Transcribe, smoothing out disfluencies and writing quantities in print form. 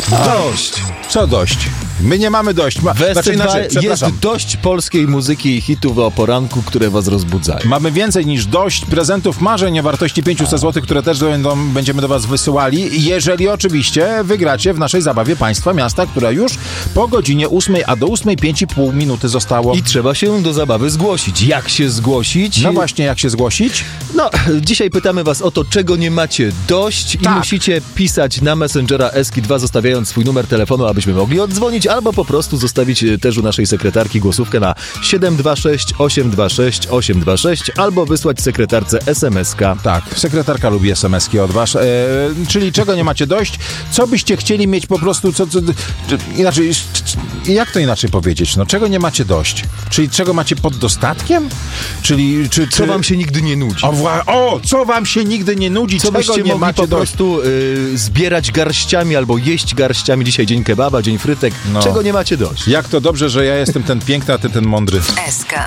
Dość. Co dość? My nie mamy dość. Jest dość polskiej muzyki i hitów o poranku, które was rozbudzają. Mamy więcej niż dość prezentów marzeń o wartości 500 zł, które też będziemy do was wysyłali, jeżeli oczywiście wygracie w naszej zabawie Państwa Miasta, która już po godzinie 8, a do 8 5,5 minuty zostało. I trzeba się do zabawy zgłosić. Jak się zgłosić? No właśnie, jak się zgłosić? No, dzisiaj pytamy was o to, czego nie macie dość i musicie pisać na Messengera Eski2, zostawiając swój numer telefonu, abyśmy mogli oddzwonić, albo po prostu zostawić też u naszej sekretarki głosówkę na 726 826 826 albo wysłać sekretarce SMS-ka. Tak, sekretarka lubi SMS-ki od was. Czyli czego nie macie dość? Co byście chcieli mieć po prostu, inaczej, jak to inaczej powiedzieć? No, czego nie macie dość? Czyli czego macie pod dostatkiem? Czyli co wam się nigdy nie nudzi? Co wam się nigdy nie nudzi? Co byście nie mogli macie po prostu zbierać garściami albo jeść garściami? Dzisiaj dzień kebaba, dzień frytek. Czego nie macie dość? Jak to dobrze, że ja jestem ten piękny, a ty ten mądry.